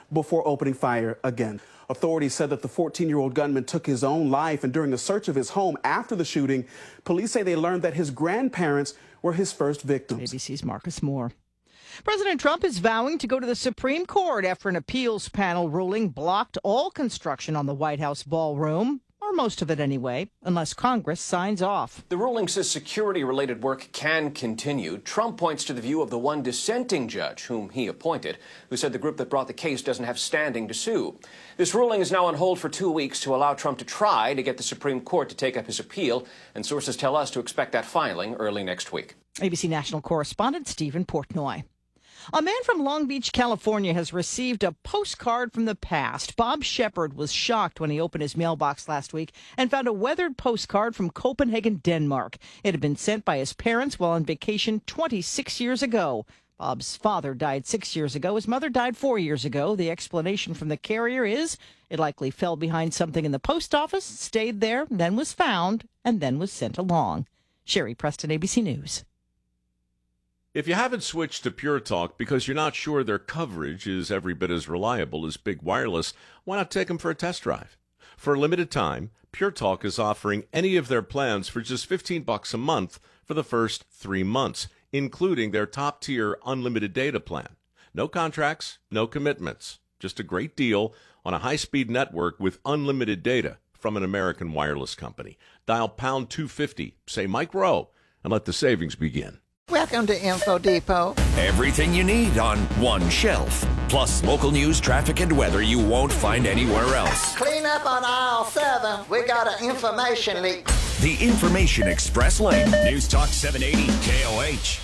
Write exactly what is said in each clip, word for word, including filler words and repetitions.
before opening fire again. Authorities said that the fourteen-year-old gunman took his own life, and during a search of his home after the shooting, police say they learned that his grandparents were his first victims. A B C's Marcus Moore. President Trump is vowing to go to the Supreme Court after an appeals panel ruling blocked all construction on the White House ballroom, or most of it anyway, unless Congress signs off. The ruling says security-related work can continue. Trump points to the view of the one dissenting judge, whom he appointed, who said the group that brought the case doesn't have standing to sue. This ruling is now on hold for two weeks to allow Trump to try to get the Supreme Court to take up his appeal, and sources tell us to expect that filing early next week. A B C national correspondent Stephen Portnoy. A man from Long Beach, California has received a postcard from the past. Bob Shepard was shocked when he opened his mailbox last week and found a weathered postcard from Copenhagen, Denmark. It had been sent by his parents while on vacation twenty-six years ago. Bob's father died six years ago. His mother died four years ago. The explanation from the carrier is it likely fell behind something in the post office, stayed there, then was found, and then was sent along. Sherry Preston, A B C News. If you haven't switched to Pure Talk because you're not sure their coverage is every bit as reliable as Big Wireless, why not take them for a test drive? For a limited time, Pure Talk is offering any of their plans for just fifteen bucks a month for the first three months, including their top-tier unlimited data plan. No contracts, no commitments, just a great deal on a high-speed network with unlimited data from an American wireless company. Dial pound two fifty, say Mike Rowe, and let the savings begin. Welcome to Info Depot. Everything you need on one shelf. Plus local news, traffic, and weather you won't find anywhere else. Clean up on aisle seven. We got an information leak. The Information Express Lane. News Talk seven eighty K O H.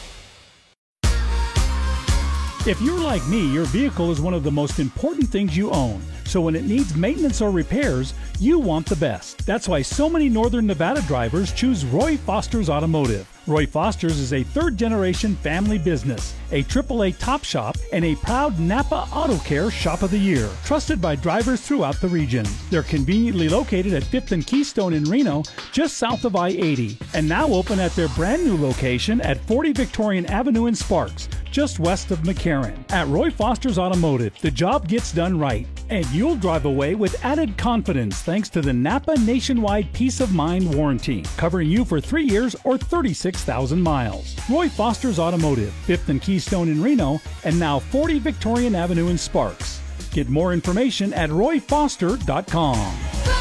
If you're like me, your vehicle is one of the most important things you own. So when it needs maintenance or repairs, you want the best. That's why so many Northern Nevada drivers choose Roy Foster's Automotive. Roy Foster's is a third-generation family business, a triple A top shop, and a proud Napa Auto Care Shop of the Year, trusted by drivers throughout the region. They're conveniently located at fifth and Keystone in Reno, just south of I eighty, and now open at their brand new location at forty Victorian Avenue in Sparks, just west of McCarran. At Roy Foster's Automotive, the job gets done right, and you'll drive away with added confidence thanks to the Napa Nationwide Peace of Mind Warranty, covering you for three years or thirty-six thousand miles. Roy Foster's Automotive, fifth and Keystone in Reno, and now forty Victorian Avenue in Sparks. Get more information at roy foster dot com.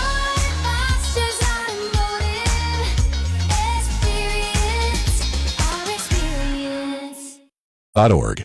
.org.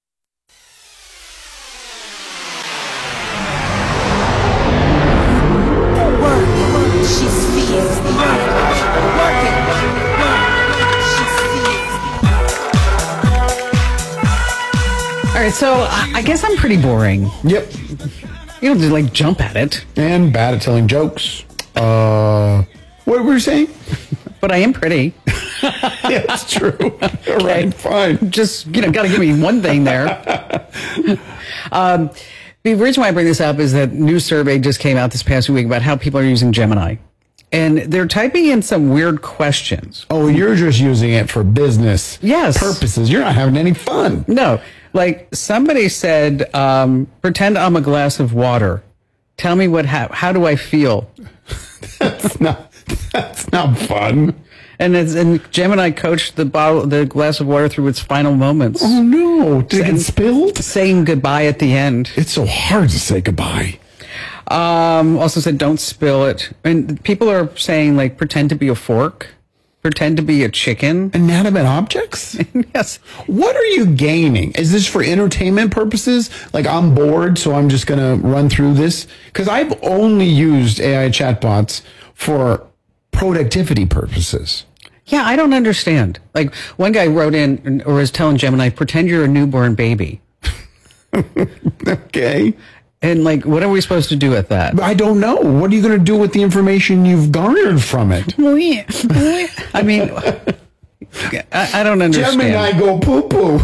All right, so I, I guess I'm pretty boring. Yep. You don't just like jump at it. And bad at telling jokes. Uh, what were you saying? But I am pretty. Yeah, it's true. All right, fine. Just, you know, got to give me one thing there. um, the reason why I bring this up is that new survey just came out this past week about how people are using Gemini. And they're typing in some weird questions. Oh, you're just using it for business yes. purposes. You're not having any fun. No. Like somebody said, um, pretend I'm a glass of water. Tell me what, ha- how do I feel? That's not, that's not fun. And it's, and Gemini coached the bottle, the glass of water through its final moments. Oh no! Did it get spilled? Saying goodbye at the end. It's so hard to say goodbye. Um, also said don't spill it. And people are saying like pretend to be a fork, pretend to be a chicken. Inanimate objects? Yes. What are you gaining? Is this for entertainment purposes? Like I'm bored, so I'm just gonna run through this? Because I've only used A I chatbots for productivity purposes. Yeah, I don't understand. Like, one guy wrote in, or was telling Gemini, pretend you're a newborn baby. Okay. And, like, what are we supposed to do with that? I don't know. What are you going to do with the information you've garnered from it? I mean, I, I don't understand. Gemini go poo-poo.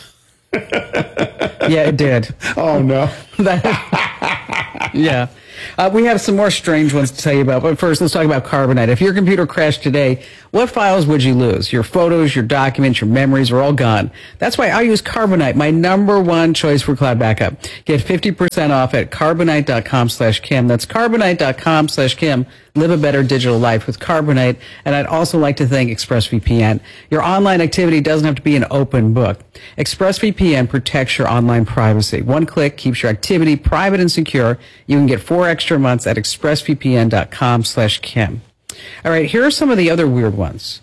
Yeah, it did. Oh, no. Yeah. Uh, we have some more strange ones to tell you about, but first let's talk about Carbonite. If your computer crashed today, What files would you lose? Your photos, your documents, your memories are all gone. That's why I use Carbonite, my number one choice for cloud backup. Get fifty percent off at carbonite.com slash Kim. That's carbonite.com slash Kim. Live a better digital life with Carbonite. And I'd also like to thank ExpressVPN. Your online activity doesn't have to be an open book. ExpressVPN protects your online privacy. One click keeps your activity private and secure. You can get four extra months at expressvpn.com slash Kim. All right, here are some of the other weird ones.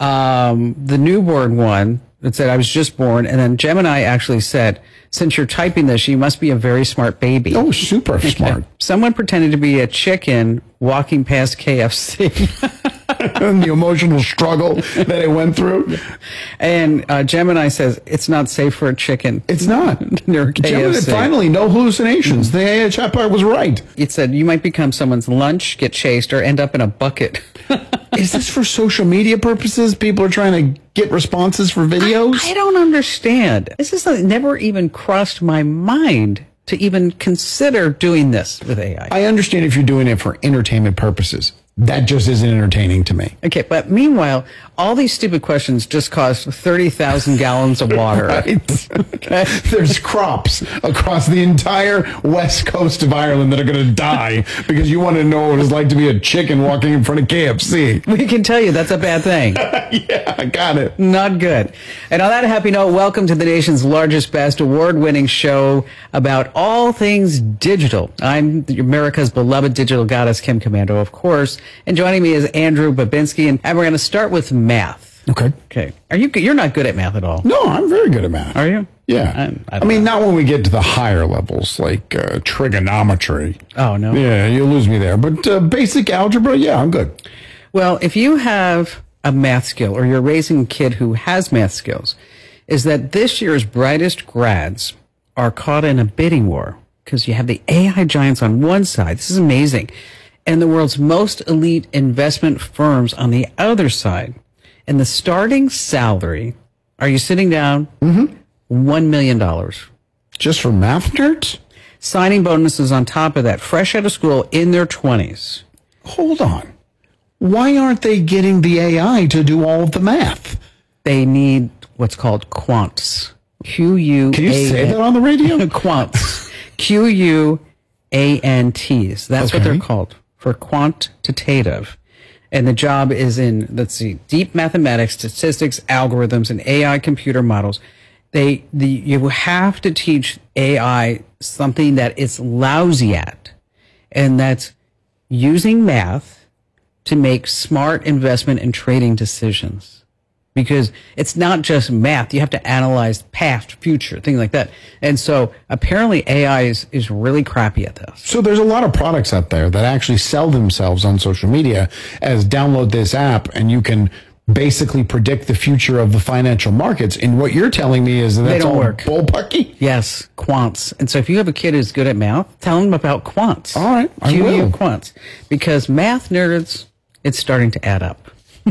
Um, the newborn one that said, I was just born. And then Gemini actually said, since you're typing this, you must be a very smart baby. Oh, super smart. Someone pretended to be a chicken walking past K F C. And the emotional struggle that it went through. And uh, Gemini says, it's not safe for a chicken. It's not. Near K F C. Gemini, finally, no hallucinations. Mm-hmm. The A I chatbot was right. It said, you might become someone's lunch, get chased, or end up in a bucket. Is this for social media purposes? People are trying to get responses for videos? I, I don't understand. This is something that never even crossed my mind to even consider doing this with A I. I understand if you're doing it for entertainment purposes. That just isn't entertaining to me. Okay, but meanwhile, all these stupid questions just cost thirty thousand gallons of water. Right. Okay. There's crops across the entire west coast of Ireland that are going to die because you want to know what it's like to be a chicken walking in front of K F C. We can tell you that's a bad thing. Yeah, I got it. Not good. And on that happy note, welcome to the nation's largest, best award-winning show about all things digital. I'm America's beloved digital goddess, Kim Komando, of course. And joining me is Andrew Babinski, and we're going to start with math. Okay. Okay. Are you? You're not good at math at all. No, I'm very good at math. Are you? Yeah. I, I, I mean, know. not when we get to the higher levels, like uh, trigonometry. Oh, no. Yeah, you'll lose me there. But uh, basic algebra, yeah, I'm good. Well, if you have a math skill, or you're raising a kid who has math skills, is that this year's brightest grads are caught in a bidding war because you have the A I giants on one side. This is amazing. And the world's most elite investment firms on the other side. And the starting salary, are you sitting down? Mm-hmm. one million dollars. Just for math nerds? Signing bonuses on top of that, fresh out of school in their twenties. Hold on. Why aren't they getting the A I to do all of the math? They need what's called quants. Q U A N T. Can you say that on the radio? Quants. Q U A N Ts. That's okay. what they're called. For quantitative. And the job is in, let's see, deep mathematics, statistics, algorithms, and A I computer models. They, the, you have to teach A I something that it's lousy at, and that's using math to make smart investment and trading decisions. Because it's not just math. You have to analyze past, future, things like that. And so apparently A I is, is really crappy at this. So there's a lot of products out there that actually sell themselves on social media as download this app and you can basically predict the future of the financial markets. And what you're telling me is that that's all work. bullpucky? Yes, quants. And so if you have a kid who's good at math, tell them about quants. All right, I Q U will. Quants. Because math nerds, it's starting to add up.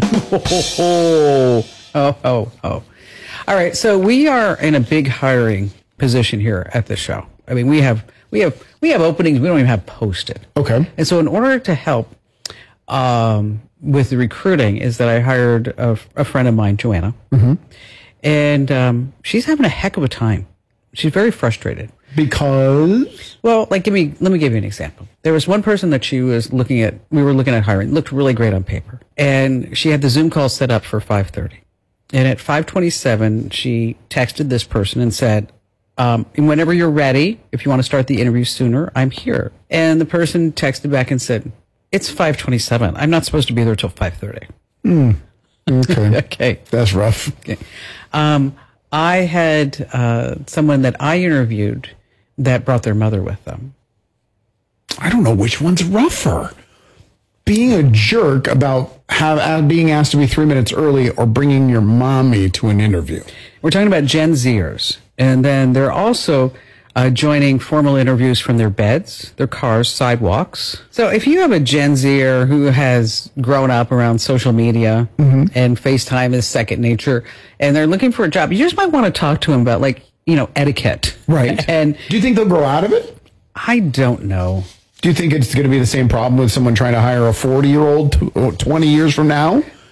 oh, oh, oh, oh. All right, so we are in a big hiring position here at the show. I mean, we have we have we have openings we don't even have posted. Okay. And so in order to help um, with the recruiting is that I hired a, a friend of mine, Joanna, mm-hmm. and um, she's having a heck of a time. She's very frustrated. Because? Well, like, give me, let me give you an example. There was one person that she was looking at, we were looking at hiring, looked really great on paper. And she had the Zoom call set up for five thirty. And at five twenty-seven, she texted this person and said, um, whenever you're ready, if you want to start the interview sooner, I'm here. And the person texted back and said, it's five twenty-seven. I'm not supposed to be there till five thirty. Mm. Okay. Okay. That's rough. Okay. Um, I had uh, someone that I interviewed that brought their mother with them. I don't know which one's rougher. Being a jerk about have, uh, being asked to be three minutes early or bringing your mommy to an interview. We're talking about Gen Zers. And then they're also uh, joining formal interviews from their beds, their cars, sidewalks. So if you have a Gen Zer who has grown up around social media mm-hmm. and FaceTime is second nature, and they're looking for a job, you just might want to talk to them about, like, you know, etiquette. Right. And do you think they'll grow out of it? I don't know. Do you think it's going to be the same problem with someone trying to hire a forty-year-old twenty years from now?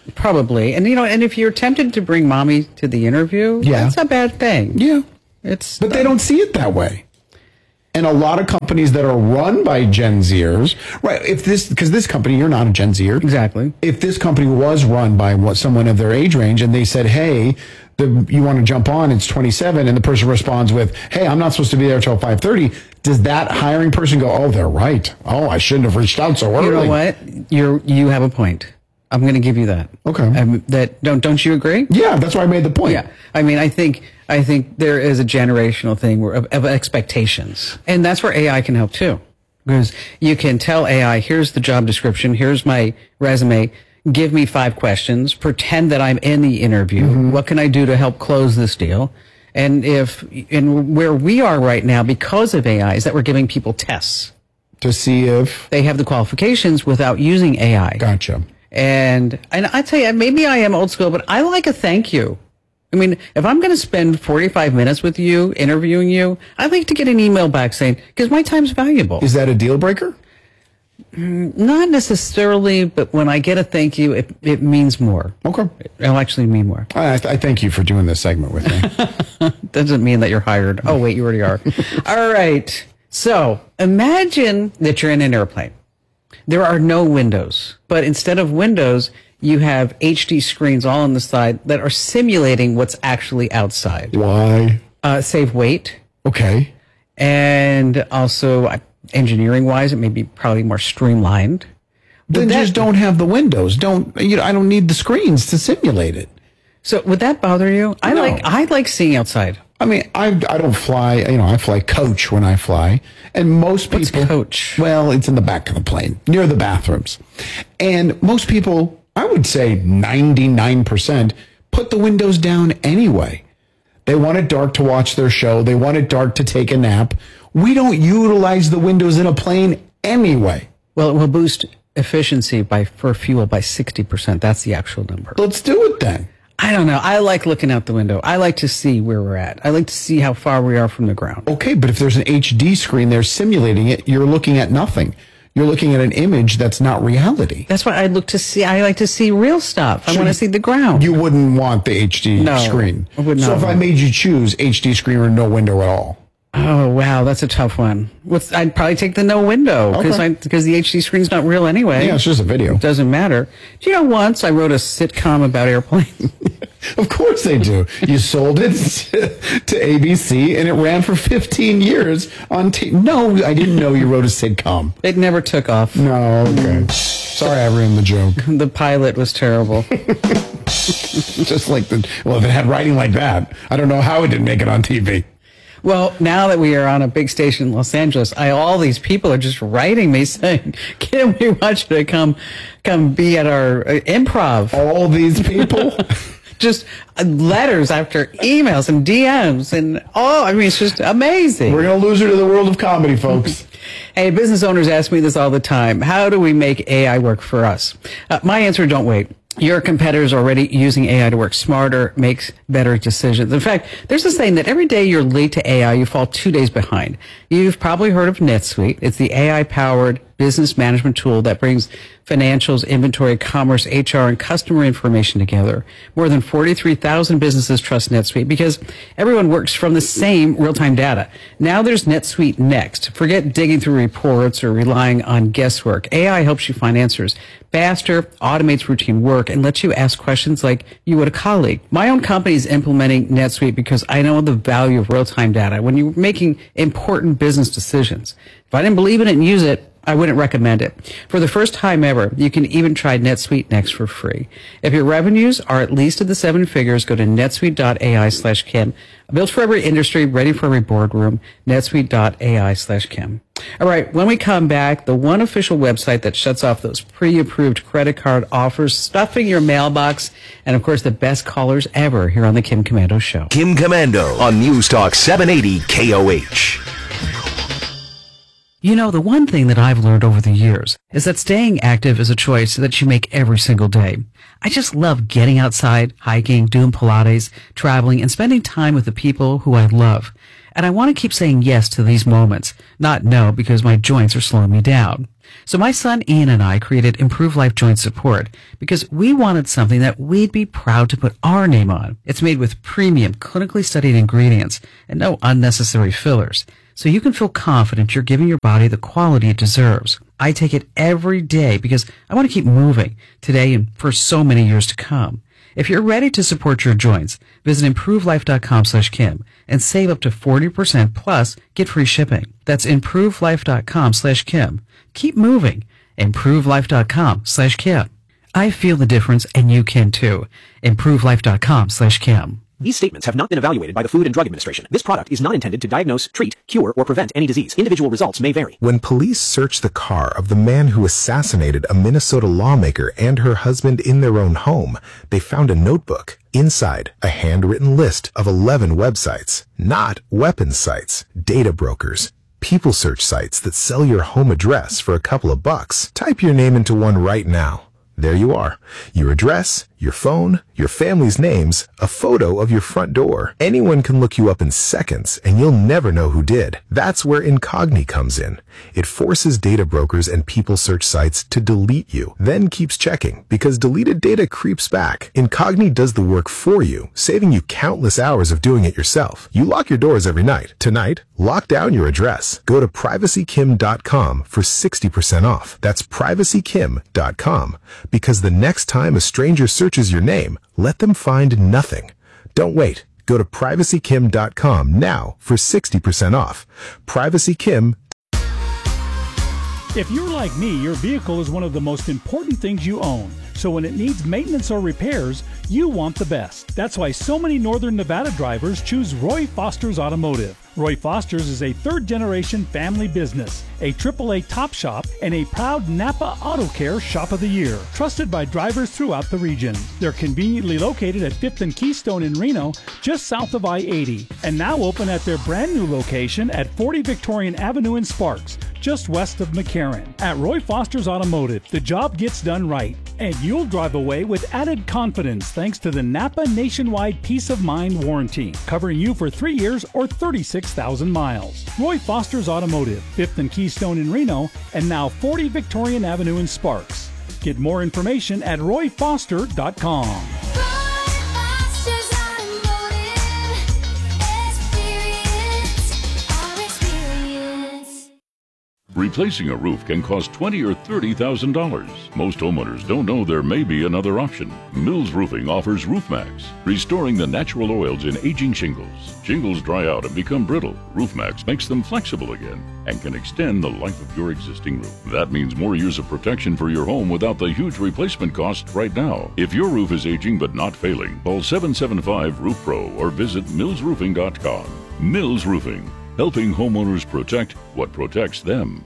Probably. And, you know, and if you're tempted to bring mommy to the interview, Yeah. that's a bad thing. Yeah. It's, But they don't see it that way. And a lot of companies that are run by Gen Zers, right? If this, because this company, you're not a Gen Zer. Exactly. If this company was run by what someone of their age range and they said, hey, the, you want to jump on, it's twenty-seven, and the person responds with, hey, I'm not supposed to be there till five thirty, does that hiring person go, oh, they're right. Oh, I shouldn't have reached out so early. You know what? You're, you have a point. I'm going to give you that. Okay. Um, that don't don't you agree? Yeah, that's why I made the point. Yeah. I mean, I think I think there is a generational thing where, of, of expectations, and that's where A I can help too, because you can tell A I, here's the job description, here's my resume. Give me five questions. Pretend that I'm in the interview. Mm-hmm. What can I do to help close this deal? And if and where we are right now, because of A I, is that we're giving people tests to see if they have the qualifications without using A I. Gotcha. And and I tell you, maybe I am old school, but I like a thank you. I mean, if I'm going to spend forty-five minutes with you, interviewing you, I'd like to get an email back saying, because my time's valuable. Is that a deal breaker? Mm, not necessarily, but when I get a thank you, it, it means more. Okay. It'll actually mean more. I, I thank you for doing this segment with me. Doesn't mean that you're hired. Oh, wait, you already are. All right. So imagine that you're in an airplane. There are no windows, but instead of windows, you have H D screens all on the side that are simulating what's actually outside. Why? Uh, save weight. Okay. And also, uh, engineering-wise, it may be probably more streamlined. Then Would just that- don't have the windows. Don't you know? I don't need the screens to simulate it. So would that bother you? I No. like I like seeing outside. I mean, I I don't fly. You know, I fly coach when I fly, and most What's people coach? Well, it's in the back of the plane near the bathrooms, and most people, I would say ninety-nine percent, put the windows down anyway. They want it dark to watch their show. They want it dark to take a nap. We don't utilize the windows in a plane anyway. Well, it will boost efficiency by for fuel by sixty percent. That's the actual number. Let's do it then. I don't know. I like looking out the window. I like to see where we're at. I like to see how far we are from the ground. Okay, but if there's an H D screen there simulating it, you're looking at nothing. You're looking at an image that's not reality. That's why I look to see. I like to see real stuff. I So want to you- see the ground. You wouldn't want the H D No, screen. I would So not if I want- made you choose H D screen or no window at all. Oh wow, that's a tough one. What's, I'd probably take the no window because Okay. because the H D screen's not real anyway. Yeah, it's just a video. It doesn't matter. Do you know once I wrote a sitcom about airplanes? Of course they do. You sold it to A B C and it ran for fifteen years on T. No, I didn't know you wrote a sitcom. It never took off. No, okay. Sorry I ruined the joke. The pilot was terrible. Just like the, well, if it had writing like that, I don't know how it didn't make it on T V. Well, now that we are on a big station in Los Angeles, I, all these people are just writing me saying, "Can we want you to come, come be at our uh, improv?" All these people? Just uh, letters after emails and D Ms and oh, I mean, it's just amazing. We're going to lose her to the world of comedy, folks. Hey, business owners ask me this all the time. How do we make A I work for us? Uh, my answer, don't wait. Your competitors are already using A I to work smarter, make better decisions. In fact, there's a saying that every day you're late to A I, you fall two days behind. You've probably heard of NetSuite. It's the A I-powered business management tool that brings financials, inventory, commerce, H R, and customer information together. More than forty-three thousand businesses trust NetSuite because everyone works from the same real-time data. Now there's NetSuite Next. Forget digging through reports or relying on guesswork. A I helps you find answers faster, automates routine work, and lets you ask questions like you would a colleague. My own company is implementing NetSuite because I know the value of real-time data when you're making important business decisions. If I didn't believe in it and use it, I wouldn't recommend it. For the first time ever, you can even try NetSuite Next for free. If your revenues are at least at the seven figures, go to netsuite.ai slash Kim. Built for every industry, ready for every boardroom, netsuite.ai slash Kim. All right, when we come back, the one official website that shuts off those pre-approved credit card offers, stuffing your mailbox, and of course the best callers ever here on the Kim Komando Show. Kim Komando on News Talk seven eighty K O H. You know, the one thing that I've learned over the years is that staying active is a choice that you make every single day. I just love getting outside, hiking, doing Pilates, traveling, and spending time with the people who I love. And I want to keep saying yes to these moments, not no because my joints are slowing me down. So my son Ian and I created Improve Life Joint Support because we wanted something that we'd be proud to put our name on. It's made with premium, clinically studied ingredients and no unnecessary fillers. So you can feel confident you're giving your body the quality it deserves. I take it every day because I want to keep moving today and for so many years to come. If you're ready to support your joints, visit improvelife.com slash Kim and save up to forty percent plus get free shipping. That's improvelife.com slash Kim. Keep moving. improvelife.com slash Kim. I feel the difference and you can too. improvelife.com slash Kim. These statements have not been evaluated by the Food and Drug Administration. This product is not intended to diagnose, treat, cure, or prevent any disease. Individual results may vary. When police searched the car of the man who assassinated a Minnesota lawmaker and her husband in their own home, they found a notebook. Inside, a handwritten list of eleven websites, not weapons sites, data brokers, people search sites that sell your home address for a couple of bucks. Type your name into one right now. There you are. Your address, your phone, your family's names, a photo of your front door. Anyone can look you up in seconds and you'll never know who did. That's where Incogni comes in. It forces data brokers and people search sites to delete you, then keeps checking because deleted data creeps back. Incogni does the work for you, saving you countless hours of doing it yourself. You lock your doors every night. Tonight, lock down your address. Go to privacy kim dot com for sixty percent off. That's privacy kim dot com. Because the next time a stranger searches your name, let them find nothing. Don't wait. Go to privacy kim dot com now for sixty percent off. privacy kim. If you're like me, your vehicle is one of the most important things you own. So when it needs maintenance or repairs, you want the best. That's why so many Northern Nevada drivers choose Roy Foster's Automotive. Roy Foster's is a third-generation family business, a triple A top shop, and a proud Napa Auto Care Shop of the Year, trusted by drivers throughout the region. They're conveniently located at fifth and Keystone in Reno, just south of I eighty, and now open at their brand new location at forty Victorian Avenue in Sparks, just west of McCarran. At Roy Foster's Automotive, the job gets done right, and you'll drive away with added confidence thanks to the Napa Nationwide Peace of Mind Warranty, covering you for three years or thirty-six thousand miles. Roy Foster's Automotive, fifth and Keystone in Reno, and now forty Victorian Avenue in Sparks. Get more information at roy foster dot com. Replacing a roof can cost twenty thousand dollars or thirty thousand dollars. Most homeowners don't know there may be another option. Mills Roofing offers RoofMax, restoring the natural oils in aging shingles. Shingles dry out and become brittle. RoofMax makes them flexible again and can extend the life of your existing roof. That means more years of protection for your home without the huge replacement cost right now. If your roof is aging but not failing, call seven seven five roof pro or visit mills roofing dot com. Mills Roofing, helping homeowners protect what protects them.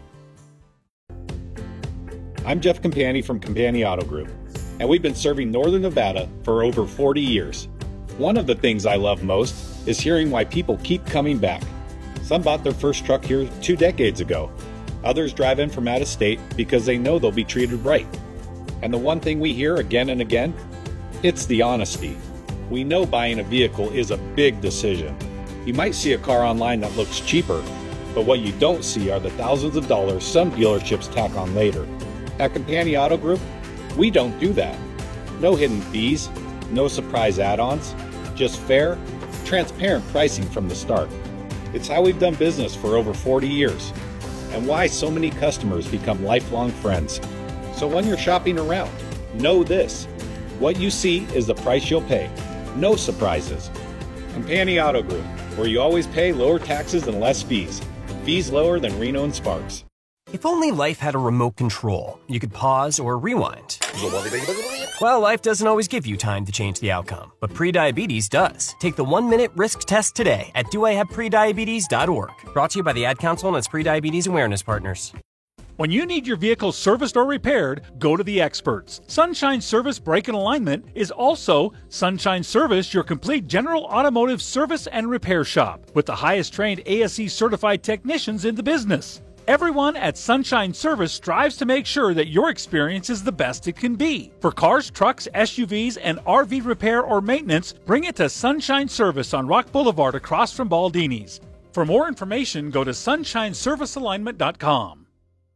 I'm Jeff Campani from Campani Auto Group, and we've been serving Northern Nevada for over forty years. One of the things I love most is hearing why people keep coming back. Some bought their first truck here two decades ago. Others drive in from out of state because they know they'll be treated right. And the one thing we hear again and again, it's the honesty. We know buying a vehicle is a big decision. You might see a car online that looks cheaper, but what you don't see are the thousands of dollars some dealerships tack on later. At Campani Auto Group, we don't do that. No hidden fees, no surprise add-ons, just fair, transparent pricing from the start. It's how we've done business for over forty years, and why so many customers become lifelong friends. So when you're shopping around, know this: what you see is the price you'll pay. No surprises. Campani Auto Group, where you always pay lower taxes and less fees. Fees lower than Reno and Sparks. If only life had a remote control, you could pause or rewind. Well, life doesn't always give you time to change the outcome, but prediabetes does. Take the one-minute risk test today at do I have prediabetes dot org. Brought to you by the Ad Council and its prediabetes awareness partners. When you need your vehicle serviced or repaired, go to the experts. Sunshine Service Brake and Alignment is also Sunshine Service, your complete general automotive service and repair shop, with the highest trained A S E certified technicians in the business. Everyone at Sunshine Service strives to make sure that your experience is the best it can be. For cars, trucks, S U Vs, and R V repair or maintenance, bring it to Sunshine Service on Rock Boulevard across from Baldini's. For more information, go to sunshine service alignment dot com.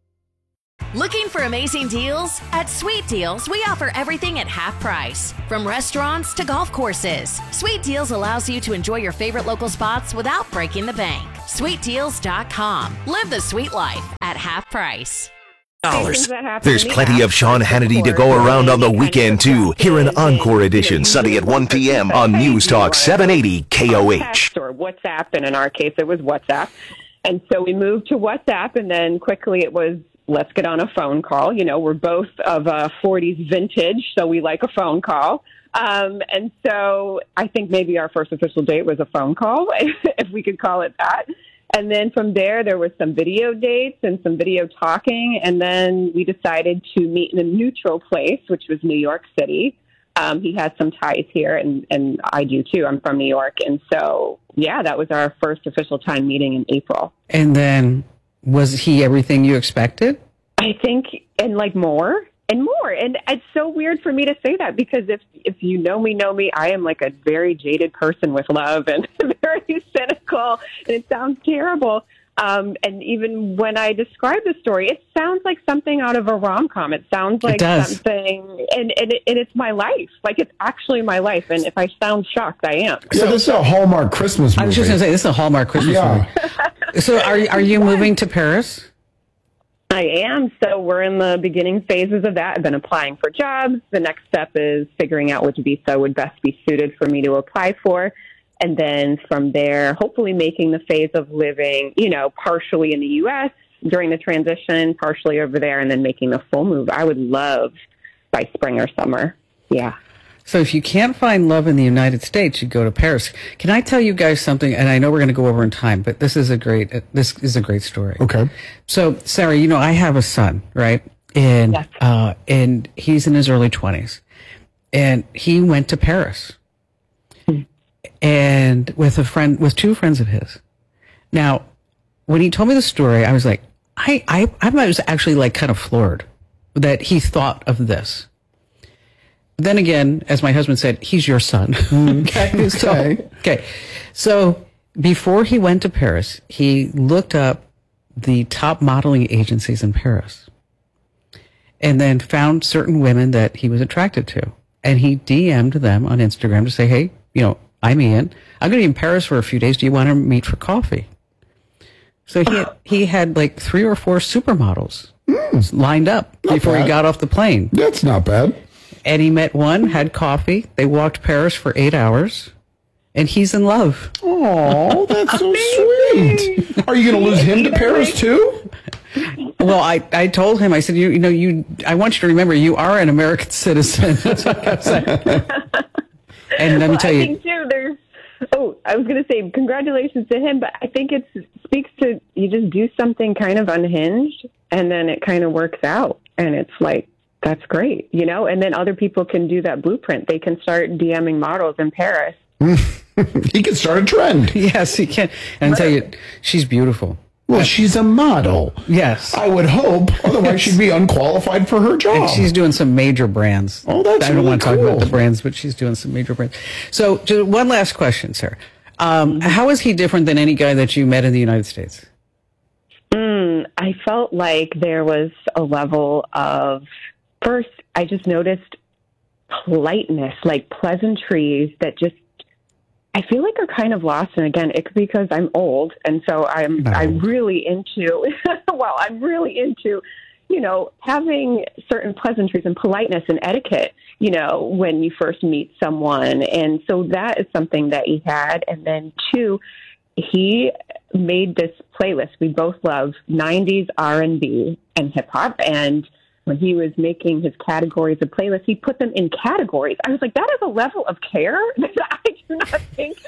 Looking for amazing deals? At Sweet Deals, we offer everything at half price. From restaurants to golf courses, Sweet Deals allows you to enjoy your favorite local spots without breaking the bank. sweet deals dot com. Live the sweet life at half price. Dollars. There's plenty of Sean Hannity to go around on the weekend, too. Hear an encore edition Sunday at one p.m. on News Talk seven eighty K O H. Or WhatsApp, and in our case, it was WhatsApp. And so we moved to WhatsApp, and then quickly it was, let's get on a phone call. You know, we're both of a forties vintage, so we like a phone call. Um, and so I think maybe our first official date was a phone call, if we could call it that. And then from there, there was some video dates and some video talking. And then we decided to meet in a neutral place, which was New York City. Um, he has some ties here, and, and I do too. I'm from New York. And so, yeah, that was our first official time meeting in April. And then was he everything you expected? I think, and like more. And more. And it's so weird for me to say that, because if if you know me, know me, I am like a very jaded person with love and very cynical. And it sounds terrible. Um, and even when I describe the story, it sounds like something out of a rom-com. It sounds like it something, and, and, it, and it's my life. Like, it's actually my life. And if I sound shocked, I am. Yeah, this is a Hallmark Christmas movie. I was just going to say, this is a Hallmark Christmas Yeah. movie. So are, are you moving to Paris? I am. So we're in the beginning phases of that. I've been applying for jobs. The next step is figuring out which visa would best be suited for me to apply for. And then from there, hopefully making the phase of living, you know, partially in the U S during the transition, partially over there, and then making the full move. I would love by spring or summer. Yeah. So if you can't find love in the United States, you go to Paris. Can I tell you guys something? And I know we're going to go over in time, but this is a great, this is a great story. Okay. So, Sarah, you know, I have a son, right? And, Yes. uh, and he's in his early twenties, and he went to Paris and with a friend, with two friends of his. Now, when he told me the story, I was like, I, I, I was actually like kind of floored that he thought of this. Then again, as my husband said, he's your son. okay. So, okay. So before he went to Paris, he looked up the top modeling agencies in Paris and then found certain women that he was attracted to. And he D M'd them on Instagram to say, hey, you know, I'm Ian. I'm going to be in Paris for a few days. Do you want to meet for coffee? So he had, he had like three or four supermodels mm, lined up before bad. he got off the plane. That's not bad. And he met one, had coffee. They walked Paris for eight hours, and he's in love. Oh, that's so sweet. Are you going to lose him to Paris too? Well, I, I told him, I said, you, you know, you, I want you to remember, you are an American citizen. That's what I kept saying. And let me well, tell I you. think too, there's, oh, I was going to say congratulations to him, but I think it speaks to, you just do something kind of unhinged, and then it kind of works out. And it's like, that's great, you know? And then other people can do that blueprint. They can start DMing models in Paris. He can start a trend. Yes, he can. And I tell you, she's beautiful. Well, she's a model. Yes. I would hope. Otherwise, she'd be unqualified for her job. And she's doing some major brands. Oh, that's I don't really want to talk cool. about the brands, but she's doing some major brands. So, just one last question, Sarah. Um, how is he different than any guy that you met in the United States? Mm, I felt like there was a level of, first, I just noticed politeness, like pleasantries that just, I feel like are kind of lost. And again, it's because I'm old. And so I'm, No. I'm really into, well, I'm really into, you know, having certain pleasantries and politeness and etiquette, you know, when you first meet someone. And so that is something that he had. And then two, he made this playlist we both love, nineties R and B and hip hop. And when he was making his categories of playlists, he put them in categories. I was like, that is a level of care that I do not think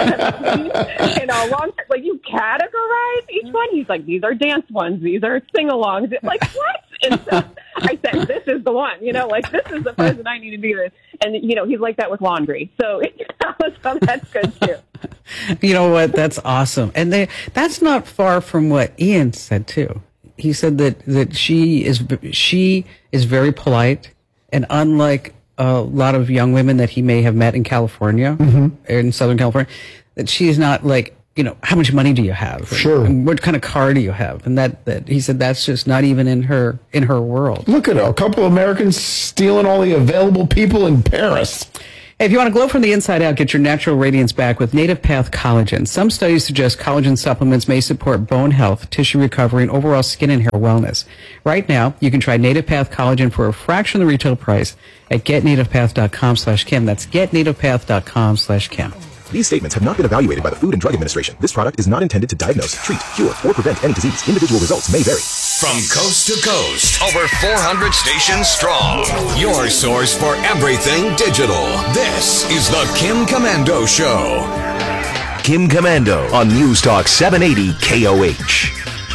in a long time. Like, you categorize each one. He's like, these are dance ones. These are sing-alongs. Like, what? And so I said, this is the one. You know, like, this is the person I need to be with. And, you know, he's like that with laundry. So, so that's good, too. You know what? That's awesome. And they, that's not far from what Ian said, too. He said that, that she is she is very polite, and unlike a lot of young women that he may have met in California, Mm-hmm. in Southern California, that she is not like you know, how much money do you have? Sure. And what kind of car do you have? And that, that he said that's just not even in her in her world. Look at a couple of Americans stealing all the available people in Paris. Hey, if you want to glow from the inside out, get your natural radiance back with Native Path Collagen. Some studies suggest collagen supplements may support bone health, tissue recovery, and overall skin and hair wellness. Right now, you can try Native Path Collagen for a fraction of the retail price at getnativepath.com slash Kim. That's getnativepath.com slash Kim. These statements have not been evaluated by the Food and Drug Administration. This product is not intended to diagnose, treat, cure, or prevent any disease. Individual results may vary. From coast to coast, over four hundred stations strong. Your source for everything digital. This is the Kim Komando Show. Kim Komando on News Talk seven eighty K O H.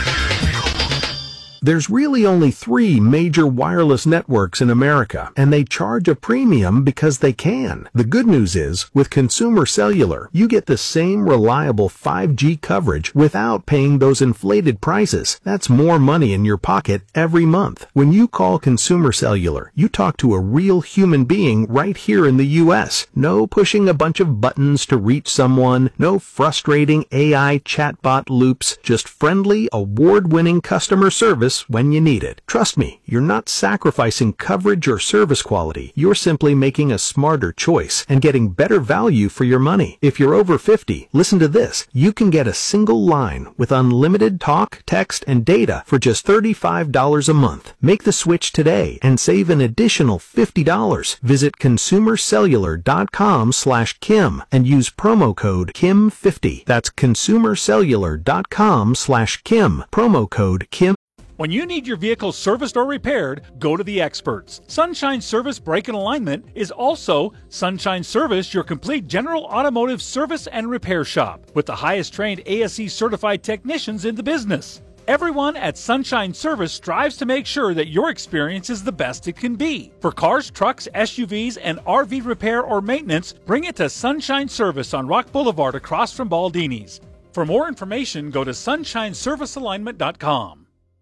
There's really only three major wireless networks in America, and they charge a premium because they can. The good news is, with Consumer Cellular, you get the same reliable five G coverage without paying those inflated prices. That's more money in your pocket every month. When you call Consumer Cellular, you talk to a real human being right here in the U S. No pushing a bunch of buttons to reach someone, no frustrating A I chatbot loops, just friendly, award-winning customer service when you need it. Trust me, you're not sacrificing coverage or service quality. You're simply making a smarter choice and getting better value for your money. If you're over fifty, listen to this. You can get a single line with unlimited talk, text, and data for just thirty-five dollars a month. Make the switch today and save an additional fifty dollars. Visit consumercellular.com slash Kim and use promo code Kim fifty. That's consumercellular.com slash Kim. Promo code Kim. When you need your vehicle serviced or repaired, go to the experts. Sunshine Service Brake and Alignment is also Sunshine Service, your complete general automotive service and repair shop, with the highest trained A S E certified technicians in the business. Everyone at Sunshine Service strives to make sure that your experience is the best it can be. For cars, trucks, S U Vs, and R V repair or maintenance, bring it to Sunshine Service on Rock Boulevard across from Baldini's. For more information, go to sunshine service alignment dot com.